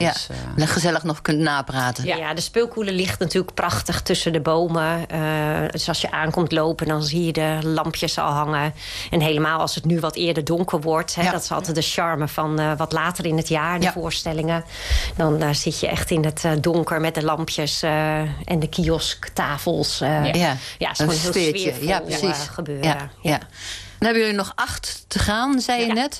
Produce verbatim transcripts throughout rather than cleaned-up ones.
Ja, Dus, uh, gezellig nog kunt napraten. Ja, ja, de speelkoelen ligt natuurlijk prachtig tussen de bomen. Uh, dus als je aankomt lopen, dan zie je de lampjes al hangen. En helemaal als het nu wat eerder donker wordt. Hè, ja. Dat is altijd de charme van uh, wat later in het jaar, de ja. voorstellingen. Dan uh, zit je echt in het uh, donker met de lampjes uh, en de kiosktafels. Uh, ja, ja. ja, het is gewoon heel sfeervol ja, precies. Uh, gebeuren. Ja, ja. Ja. Dan hebben jullie nog acht te gaan, zei je ja. net.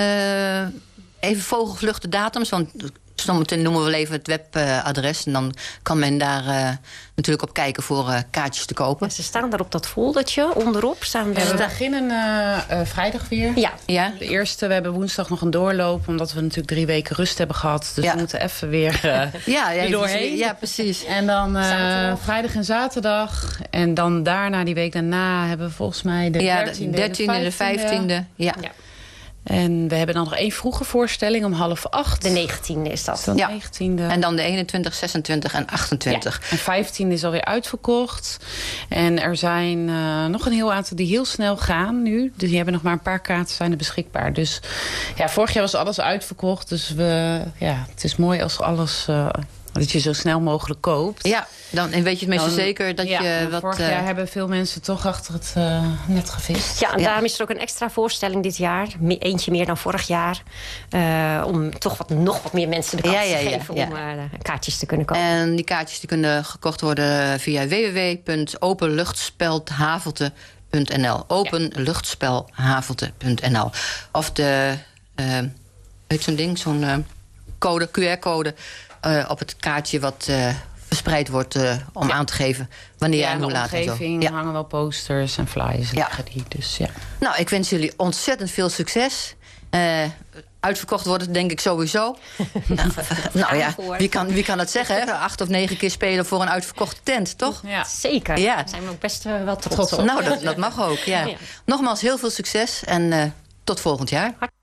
Uh, even vogelvluchte datums, want zometeen noemen we wel even het webadres. En dan kan men daar uh, natuurlijk op kijken voor uh, kaartjes te kopen. Ja, ze staan daar op dat foldertje onderop. Staan we... Ja, we beginnen uh, uh, vrijdag weer. Ja. ja. De eerste, we hebben woensdag nog een doorloop. Omdat we natuurlijk drie weken rust hebben gehad. Dus ja. we moeten even weer uh, ja, ja, doorheen. Ja, precies. En dan uh, vrijdag en zaterdag. En dan daarna, die week daarna, hebben we volgens mij de ja, dertiende, dertiende, de vijftiende. Ja. ja. En we hebben dan nog één vroege voorstelling om half acht. De negentiende is dat. De ja. negentiende. En dan de eenentwintig, zesentwintig en achtentwintig. Ja. En vijftiende is alweer uitverkocht. En er zijn uh, nog een heel aantal die heel snel gaan nu. Dus die hebben nog maar een paar kaarten zijn er beschikbaar. Dus ja, vorig jaar was alles uitverkocht. Dus we, ja, het is mooi als alles... Uh, dat je zo snel mogelijk koopt. Ja, dan en weet je het meestal dan, zeker dat ja, je wat... Vorig jaar uh, hebben veel mensen toch achter het uh, net gevist. Ja, en ja. daarom is er ook een extra voorstelling dit jaar. Eentje meer dan vorig jaar. Uh, om toch wat, nog wat meer mensen de kans ja, ja, ja, te geven ja. om uh, kaartjes te kunnen kopen. En die kaartjes die kunnen gekocht worden via w w w punt openluchtspelhavelte punt n l. openluchtspelhavelte punt n l. Of de, uh, weet zo'n ding, zo'n uh, code, Q R-code... Uh, op het kaartje wat uh, verspreid wordt uh, om ja. aan te geven wanneer ja, en hoe laat. In de omgeving ja. hangen wel posters en flyers. En ja. die, dus, ja. Nou, ik wens jullie ontzettend veel succes. Uh, uitverkocht wordt het denk ik sowieso. nou, nou ja, wie kan, wie kan het zeggen? Hè? Acht of negen keer spelen voor een uitverkochte tent, toch? Ja. Zeker. Ja. Daar zijn we ook best uh, wel trots op. Nou, dat, dat mag ook, ja. ja. Nogmaals, heel veel succes en uh, tot volgend jaar.